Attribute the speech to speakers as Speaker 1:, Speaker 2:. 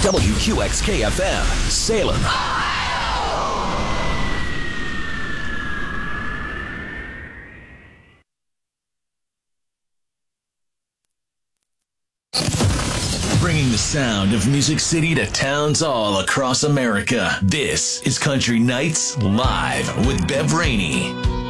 Speaker 1: WQXK-FM, Salem. Bringing the sound of Music City to towns all across America. This is Country Nights Live with Bev Rainey.